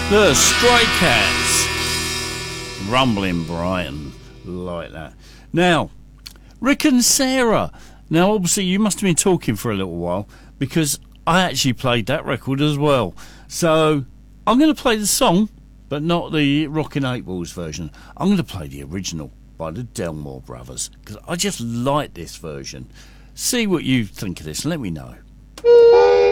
The Stray Cats. Rumbling Brighton. Like that. Now, Rick and Sarah. Now, obviously, you must have been talking for a little while because I actually played that record as well. So, I'm going to play the song, but not the Rockin' 8 Balls version. I'm going to play the original by the Delmore Brothers because I just like this version. See what you think of this and let me know.